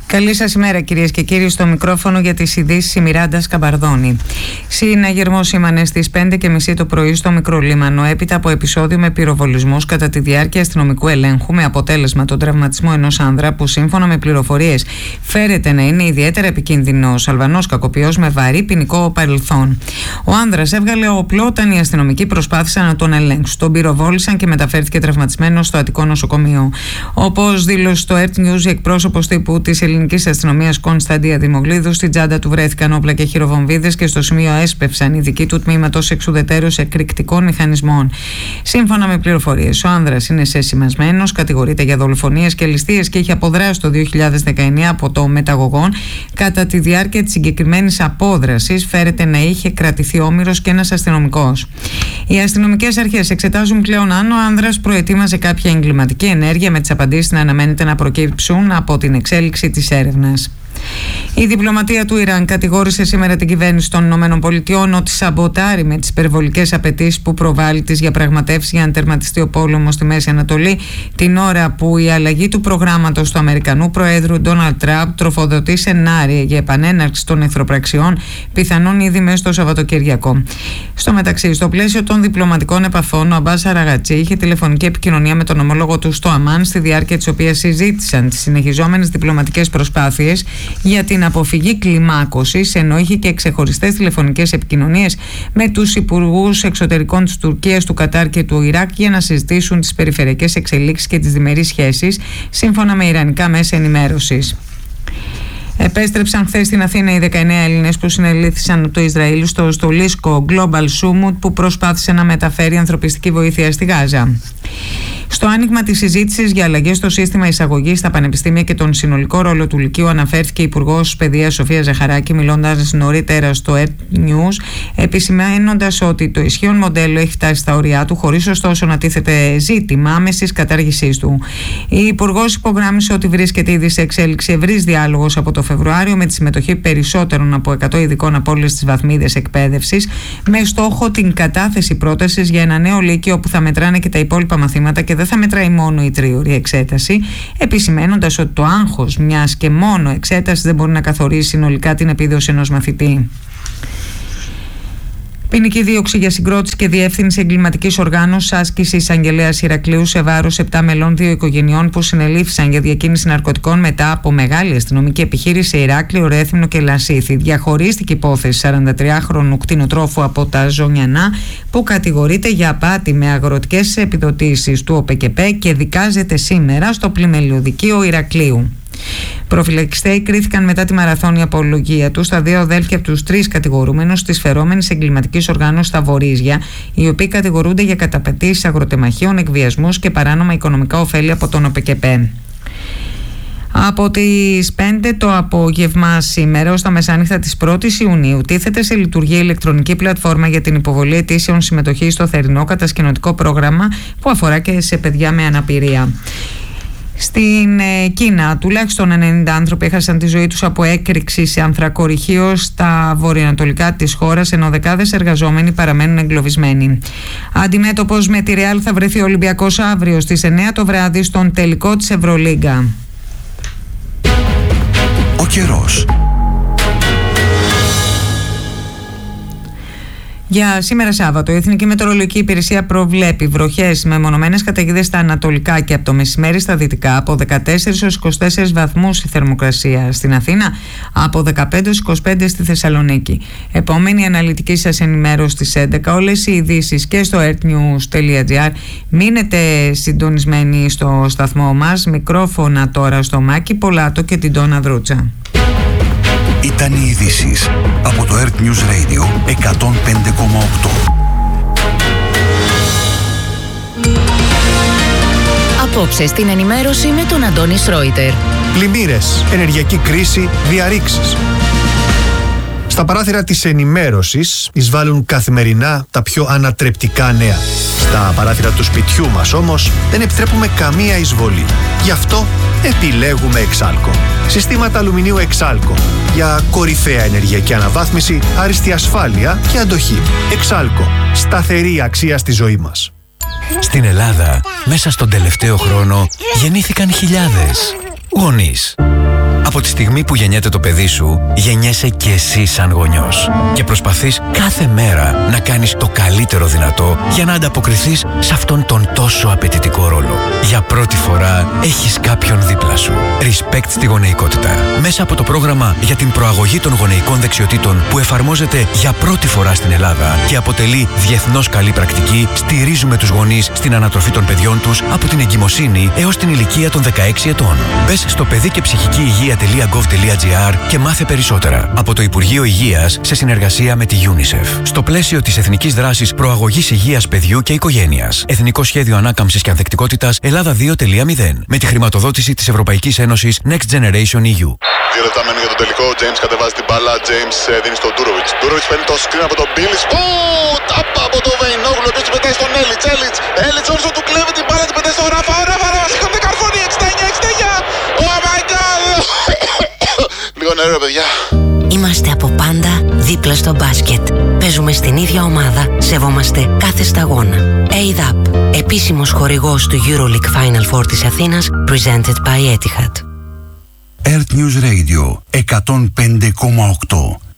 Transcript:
Καλή σας ημέρα, κυρίες και κύριοι. Στο μικρόφωνο για τις ειδήσεις η Μιράντα Σκαμπαρδόνη. Συναγερμό σήμανε στις 5:30 το πρωί στο Μικρολίμανο έπειτα από επεισόδιο με πυροβολισμούς κατά τη διάρκεια αστυνομικού ελέγχου, με αποτέλεσμα τον τραυματισμό ενός άνδρα που, σύμφωνα με πληροφορίες, φέρεται να είναι ιδιαίτερα επικίνδυνος Αλβανός κακοποιός με βαρύ ποινικό παρελθόν. Ο άνδρας έβγαλε όπλο όταν οι αστυνομικοί προσπάθησαν να τον ελέγξουν. Τον πυροβόλησαν και μεταφέρθηκε τραυματισμένος στο Αττικό νοσοκομείο. Όπως δήλωσε στο Earth News η εκπρόσωπος τύπου της ελληνικής αστυνομίας Κωνσταντία Δημογλίδου, στην τσάντα του βρέθηκαν όπλα και χειροβομβίδες και στο σημείο έσπευσαν ειδικοί του τμήματος εξουδετέρως εκρηκτικών μηχανισμών. Σύμφωνα με πληροφορίες, ο άνδρας είναι σεσημασμένος, κατηγορείται για δολοφονίες και ληστείες και είχε αποδράσει το 2019 από το μεταγωγόν. Κατά τη διάρκεια της συγκεκριμένης απόδρασης, φέρεται να είχε κρατηθεί όμηρος και ένας αστυνομικός. Οι αστυνομικές αρχές εξετάζουν πλέον αν ο άνδρας προετοίμαζε κάποια εγκληματική ενέργεια, με τις απαντήσεις να αναμένεται να προκύψουν από την εξέλιξη της έρευνας. Η διπλωματία του Ιράν κατηγόρησε σήμερα την κυβέρνηση των ΗΠΑ ότι σαμποτάρει με τις υπερβολικές απαιτήσεις που προβάλλει τις διαπραγματεύσεις για να τερματιστεί ο πόλεμος στη Μέση Ανατολή, την ώρα που η αλλαγή του προγράμματος του Αμερικανού Προέδρου Ντόναλντ Τραμπ τροφοδοτεί σενάρια για επανέναρξη των εχθροπραξιών, πιθανόν ήδη μέσα στο Σαββατοκυριακό. Στο μεταξύ, στο πλαίσιο των διπλωματικών επαφών, ο Αμπάς Αραγατσί είχε τηλεφωνική επικοινωνία με τον ομόλογο του στο Αμάν, στη διάρκεια της οποίας συζήτησαν τις συνεχιζόμενες διπλωματικές προσπάθειες για την αποφυγή κλιμάκωσης, ενώ είχε και ξεχωριστές τηλεφωνικές επικοινωνίες με τους υπουργούς εξωτερικών της Τουρκίας, του Κατάρ και του Ιράκ για να συζητήσουν τις περιφερειακές εξελίξεις και τις διμερείς σχέσεις, σύμφωνα με ιρανικά μέσα ενημέρωσης. Επέστρεψαν χθες στην Αθήνα οι 19 Έλληνες που συνελήφθησαν από το Ισραήλ στο στολίσκο Global Summit, που προσπάθησε να μεταφέρει ανθρωπιστική βοήθεια στη Γάζα. Στο άνοιγμα της συζήτησης για αλλαγές στο σύστημα εισαγωγής στα πανεπιστήμια και τον συνολικό ρόλο του Λυκείου, αναφέρθηκε η Υπουργός Παιδείας Σοφία Ζαχαράκη, μιλώντας νωρίτερα στο Earth News, επισημαίνοντας ότι το ισχύον μοντέλο έχει φτάσει στα όρια του, χωρίς ωστόσο να τίθεται ζήτημα άμεσης κατάργησής του. Η Υπουργός υπογράμμισε ότι βρίσκεται ήδη σε εξέλιξη ευρύς διάλογος από το Φεβρουάριο, με τη συμμετοχή περισσότερων από 100 ειδικών από όλες τις βαθμίδες εκπαίδευσης, με στόχο την κατάθεση πρότασης για ένα νέο λύκειο που θα μετράνε και τα υπόλοιπα μαθήματα και δεν θα μετράει μόνο η τριώρη εξέταση, επισημαίνοντας ότι το άγχος μιας και μόνο εξέτασης δεν μπορεί να καθορίσει συνολικά την επίδοση ενός μαθητή. Ποινική δίωξη για συγκρότηση και διεύθυνση εγκληματικής οργάνωσης άσκηση εισαγγελέας Ηρακλείου σε βάρος 7 μελών 2 οικογενειών που συνελήφθησαν για διακίνηση ναρκωτικών μετά από μεγάλη αστυνομική επιχείρηση σε Ηράκλειο, Ρέθυμνο και Λασίθι. Διαχωρίστηκε υπόθεση 43χρονου κτηνοτρόφου από τα Ζωνιανά, που κατηγορείται για απάτη με αγροτικές επιδοτήσεις του ΟΠΕΚΕΠΕ και δικάζεται σήμερα στο Πλημελιωδικείο Ηρακλείου. Προφυλακιστέοι κρίθηκαν μετά τη μαραθώνια απολογία του στα 2 αδέλφια από τους 3 κατηγορούμενους της φερόμενης εγκληματικής οργάνωσης στα Βορίζια, οι οποίοι κατηγορούνται για καταπατήσεις αγροτεμαχίων, εκβιασμούς και παράνομα οικονομικά ωφέλη από τον ΟΠΕΚΕΠΕ. Από τις 5 το απόγευμα σήμερα ως τα μεσάνυχτα της 1ης Ιουνίου τίθεται σε λειτουργία ηλεκτρονική πλατφόρμα για την υποβολή αιτήσεων συμμετοχής στο θερινό κατασκηνωτικό πρόγραμμα που αφορά και σε παιδιά με αναπηρία. Στην Κίνα, τουλάχιστον 90 άνθρωποι έχασαν τη ζωή τους από έκρηξη σε ανθρακορυχείο στα βορειοανατολικά της χώρας, ενώ δεκάδες εργαζόμενοι παραμένουν εγκλωβισμένοι. Αντιμέτωπος με τη Ρεάλ θα βρεθεί ο Ολυμπιακός αύριο στις 9 το βράδυ στον τελικό της Ευρωλίγκα. Ο καιρός. Για σήμερα Σάββατο, η Εθνική Μετεωρολογική Υπηρεσία προβλέπει βροχές με μονομένες καταιγίδες στα ανατολικά και από το μεσημέρι στα δυτικά, από 14 έως 24 βαθμούς η θερμοκρασία στην Αθήνα, από 15 έως 25 στη Θεσσαλονίκη. Επόμενη αναλυτική σας ενημέρωση στις 11. Όλες οι ειδήσεις και στο earthnews.gr. Μείνετε συντονισμένοι στο σταθμό μας. Μικρόφωνα τώρα στο Μάκη Πολάτο και την Τόνα Δρούτσα. Ήταν οι ειδήσεις από το Earth News Radio 105,8. Απόψε στην ενημέρωση με τον Αντώνη Σρόιτερ. Πλημμύρες, ενεργειακή κρίση, διαρρήξεις. Στα παράθυρα της ενημέρωσης εισβάλλουν καθημερινά τα πιο ανατρεπτικά νέα. Στα παράθυρα του σπιτιού μας όμως δεν επιτρέπουμε καμία εισβολή. Γι' αυτό επιλέγουμε Εξάλκο. Συστήματα αλουμινίου Εξάλκο για κορυφαία ενεργειακή αναβάθμιση, άριστη ασφάλεια και αντοχή. Εξάλκο. Σταθερή αξία στη ζωή μας. Στην Ελλάδα, μέσα στον τελευταίο χρόνο, γεννήθηκαν χιλιάδες γονείς. Από τη στιγμή που γεννιέται το παιδί σου, γεννιέσαι και εσύ σαν γονιός. Και προσπαθείς κάθε μέρα να κάνεις το καλύτερο δυνατό για να ανταποκριθείς σε αυτόν τον τόσο απαιτητικό ρόλο. Για πρώτη φορά έχεις κάποιον δίπλα σου. Respect στη γονεϊκότητα. Μέσα από το πρόγραμμα για την προαγωγή των γονεϊκών δεξιοτήτων που εφαρμόζεται για πρώτη φορά στην Ελλάδα και αποτελεί διεθνώς καλή πρακτική, στηρίζουμε τους γονείς στην ανατροφή των παιδιών τους από την εγκυμοσύνη έως την ηλικία των 16 ετών. Μπες στο παιδικεψυχικηυγεία.gov.gr και μάθε περισσότερα. Από το Υπουργείο Υγείας σε συνεργασία με τη UNICEF. Στο πλαίσιο της Εθνικής Δράσης Προαγωγής Υγείας Παιδιού και Οικογένειας. Εθνικό Σχέδιο Ανάκαμψης και Ανθεκτικότητας Ελλάδα 2.0. Με τη χρηματοδότηση της Ευρωπαϊκής Ένωσης Next Generation EU. 2 λεπτά μένουν για το τελικό. James κατεβάζει την μπάλα. James δίνει στον Ντούροβιτς. Ντούροβιτς παίρνει το screen από τον Μπίλις. Τάπα από τον Βεϊνόγλου. Ο οποίος την πετάει στον Έλιτς. Έλιτς όσο του κλέβει την μπάλα, την πετάει στον Ράφα. Ο Ράφα σηκώνει καρφώνει. 69. Oh my god. Λίγο νερό, παιδιά. Είμαστε από πάντα δίπλα στο μπάσκετ. Παίζουμε στην ίδια ομάδα, σεβόμαστε κάθε σταγόνα. ADAP, επίσημος χορηγός του EuroLeague Final Four της Αθήνας, presented by Etihad. Earth News Radio 105,8.